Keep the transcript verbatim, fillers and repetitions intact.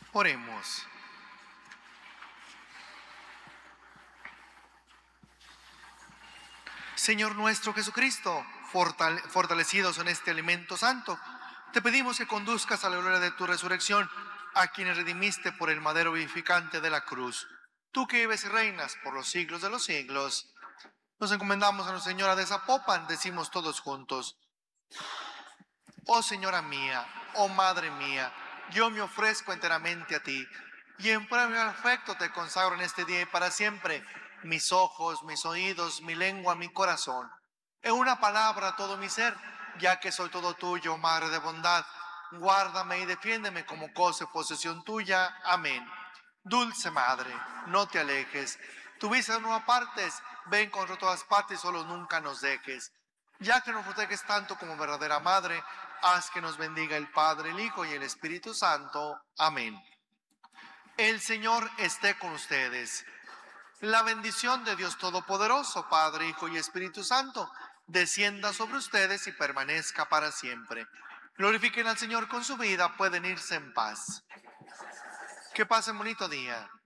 Oremos. Señor nuestro Jesucristo, fortale- fortalecidos en este alimento santo, te pedimos que conduzcas a la gloria de tu resurrección a quienes redimiste por el madero vivificante de la cruz. Tú que vives y reinas por los siglos de los siglos, nos encomendamos a Nuestra Señora de Zapopan, decimos todos juntos: Oh Señora mía, oh Madre mía, yo me ofrezco enteramente a ti, y en prueba de afecto te consagro en este día y para siempre mis ojos, mis oídos, mi lengua, mi corazón. En una palabra, todo mi ser, ya que soy todo tuyo, Madre de bondad. Guárdame y defiéndeme como cosa y posesión tuya. Amén. Dulce Madre, no te alejes. Tu vista no apartes, ven contra todas partes, solo nunca nos dejes. Ya que nos proteges tanto como verdadera Madre, haz que nos bendiga el Padre, el Hijo y el Espíritu Santo. Amén. El Señor esté con ustedes. La bendición de Dios Todopoderoso, Padre, Hijo y Espíritu Santo, descienda sobre ustedes y permanezca para siempre. Glorifiquen al Señor con su vida, pueden irse en paz. Que pasen bonito día.